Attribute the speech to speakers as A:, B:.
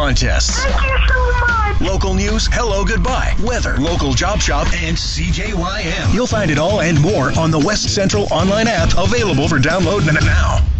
A: contests.
B: Thank you so much.
A: Local news, hello, goodbye, weather, local job shop, and CJYM. You'll find it all and more on the West Central online app, available for download now.